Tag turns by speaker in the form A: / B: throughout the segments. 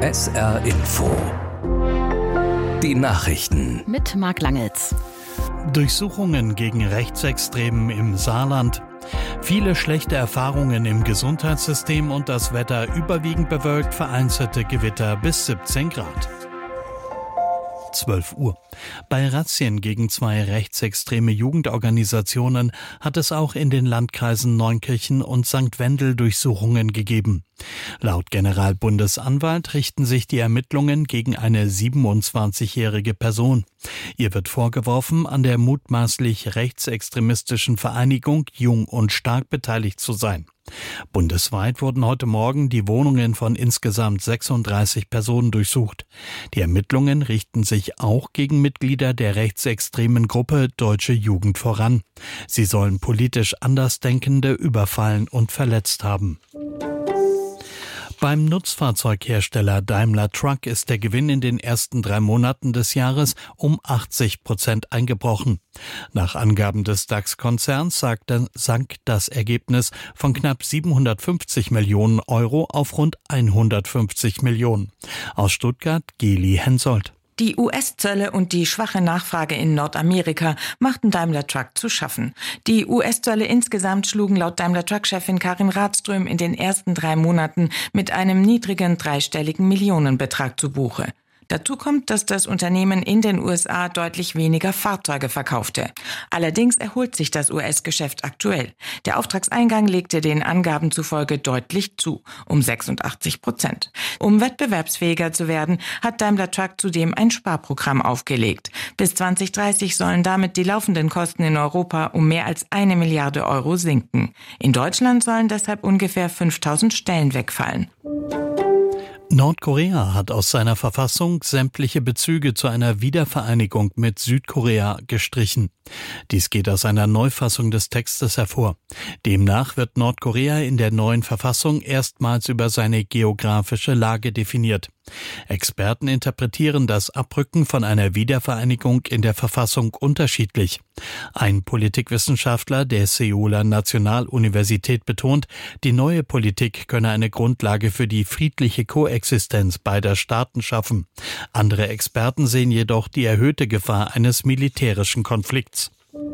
A: SR Info. Die Nachrichten.
B: Mit Marc Langels.
C: Durchsuchungen gegen Rechtsextremen im Saarland. Viele schlechte Erfahrungen im Gesundheitssystem und das Wetter überwiegend bewölkt, vereinzelte Gewitter bis 17 Grad. 12 Uhr. Bei Razzien gegen 2 rechtsextreme Jugendorganisationen hat es auch in den Landkreisen Neunkirchen und St. Wendel Durchsuchungen gegeben. Laut Generalbundesanwalt richten sich die Ermittlungen gegen eine 27-jährige Person. Ihr wird vorgeworfen, an der mutmaßlich rechtsextremistischen Vereinigung Jung und Stark beteiligt zu sein. Bundesweit wurden heute Morgen die Wohnungen von insgesamt 36 Personen durchsucht. Die Ermittlungen richten sich auch gegen Mitglieder der rechtsextremen Gruppe Deutsche Jugend voran. Sie sollen politisch Andersdenkende überfallen und verletzt haben. Beim Nutzfahrzeughersteller Daimler Truck ist der Gewinn in den ersten 3 Monaten des Jahres um 80% eingebrochen. Nach Angaben des DAX-Konzerns sank das Ergebnis von knapp 750 Millionen Euro auf rund 150 Millionen. Aus Stuttgart Geli Hensoldt.
D: Die US-Zölle und die schwache Nachfrage in Nordamerika machten Daimler Truck zu schaffen. Die US-Zölle insgesamt schlugen laut Daimler Truck-Chefin Karin Radström in den ersten 3 Monaten mit einem niedrigen 3-stelligen Millionenbetrag zu Buche. Dazu kommt, dass das Unternehmen in den USA deutlich weniger Fahrzeuge verkaufte. Allerdings erholt sich das US-Geschäft aktuell. Der Auftragseingang legte den Angaben zufolge deutlich zu, um 86%. Um wettbewerbsfähiger zu werden, hat Daimler Truck zudem ein Sparprogramm aufgelegt. Bis 2030 sollen damit die laufenden Kosten in Europa um mehr als 1 Milliarde Euro sinken. In Deutschland sollen deshalb ungefähr 5000 Stellen wegfallen.
C: Nordkorea hat aus seiner Verfassung sämtliche Bezüge zu einer Wiedervereinigung mit Südkorea gestrichen. Dies geht aus einer Neufassung des Textes hervor. Demnach wird Nordkorea in der neuen Verfassung erstmals über seine geografische Lage definiert. Experten interpretieren das Abrücken von einer Wiedervereinigung in der Verfassung unterschiedlich. Ein Politikwissenschaftler der Seouler Nationaluniversität betont, die neue Politik könne eine Grundlage für die friedliche Koexistenz beider Staaten schaffen. Andere Experten sehen jedoch die erhöhte Gefahr eines militärischen Konflikts.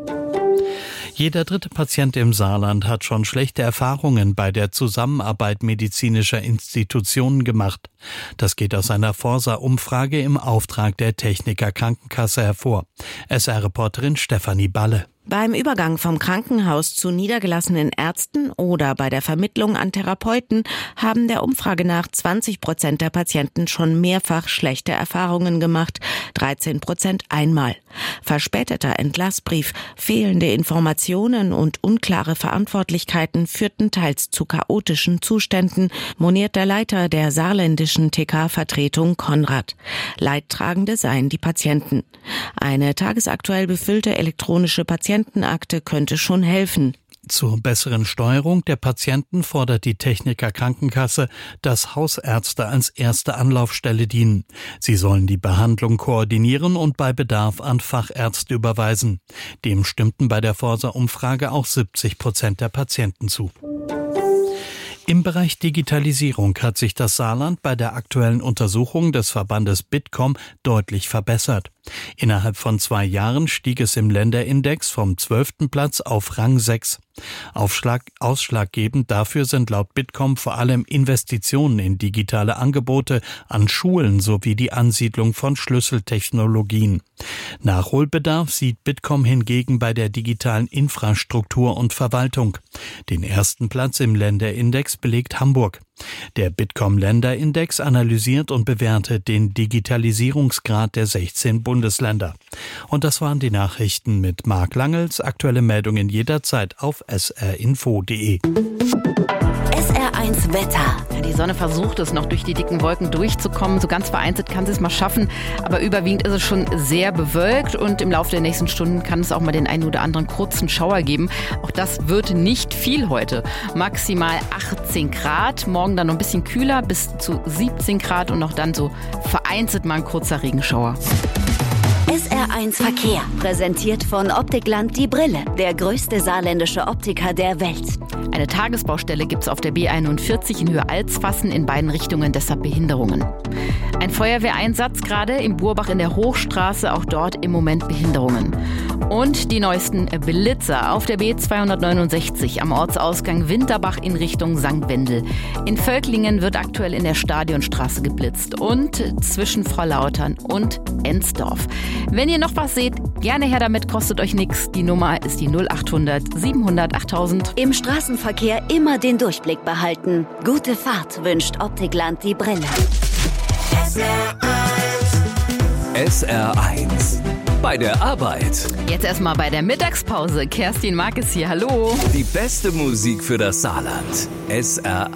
C: Jeder 3. Patient im Saarland hat schon schlechte Erfahrungen bei der Zusammenarbeit medizinischer Institutionen gemacht. Das geht aus einer Forsa-Umfrage im Auftrag der Techniker Krankenkasse hervor. SR-Reporterin Stefanie Balle.
B: Beim Übergang vom Krankenhaus zu niedergelassenen Ärzten oder bei der Vermittlung an Therapeuten haben der Umfrage nach 20% der Patienten schon mehrfach schlechte Erfahrungen gemacht, 13% einmal. Verspäteter Entlassbrief, fehlende Informationen und unklare Verantwortlichkeiten führten teils zu chaotischen Zuständen, moniert der Leiter der saarländischen TK-Vertretung Konrad. Leidtragende seien die Patienten. Eine tagesaktuell befüllte elektronische Patientenakte könnte schon helfen.
C: Zur besseren Steuerung der Patienten fordert die Techniker Krankenkasse, dass Hausärzte als erste Anlaufstelle dienen. Sie sollen die Behandlung koordinieren und bei Bedarf an Fachärzte überweisen. Dem stimmten bei der Forsa-Umfrage auch 70% der Patienten zu. Im Bereich Digitalisierung hat sich das Saarland bei der aktuellen Untersuchung des Verbandes Bitkom deutlich verbessert. Innerhalb von 2 Jahren stieg es im Länderindex vom 12. Platz auf Rang 6. Ausschlaggebend dafür sind laut Bitkom vor allem Investitionen in digitale Angebote an Schulen sowie die Ansiedlung von Schlüsseltechnologien. Nachholbedarf sieht Bitkom hingegen bei der digitalen Infrastruktur und Verwaltung. Den 1. Platz im Länderindex belegt Hamburg. Der Bitkom-Länderindex analysiert und bewertet den Digitalisierungsgrad der 16 Bundesländer. Und das waren die Nachrichten mit Marc Langels. Aktuelle Meldungen jederzeit auf srinfo.de.
B: SR1 Wetter. Ja, die Sonne versucht es noch durch die dicken Wolken durchzukommen. So ganz vereinzelt kann sie es mal schaffen. Aber überwiegend ist es schon sehr bewölkt und im Laufe der nächsten Stunden kann es auch mal den einen oder anderen kurzen Schauer geben. Auch das wird nicht viel heute. Maximal 18 Grad. Morgen dann noch ein bisschen kühler, bis zu 17 Grad und noch dann so vereinzelt mal ein kurzer Regenschauer.
E: SR1 Verkehr, präsentiert von Optikland Die Brille, der größte saarländische Optiker der Welt.
F: Eine Tagesbaustelle gibt's auf der B41 in Höhe Alsfassen, in beiden Richtungen, deshalb Behinderungen. Ein Feuerwehreinsatz gerade im Burbach in der Hochstraße, auch dort im Moment Behinderungen. Und die neuesten Blitzer auf der B269 am Ortsausgang Winterbach in Richtung St. Wendel. In Völklingen wird aktuell in der Stadionstraße geblitzt und zwischen Frohlautern und Ensdorf. Wenn ihr noch was seht, gerne her damit, kostet euch nichts. Die Nummer ist die 0800 700 8000.
E: Im Straßenverkehr immer den Durchblick behalten. Gute Fahrt wünscht Optikland Die Brille.
A: SR1 bei der Arbeit.
F: Jetzt erstmal bei der Mittagspause. Kerstin Mark ist hier, hallo.
A: Die beste Musik für das Saarland. SR1.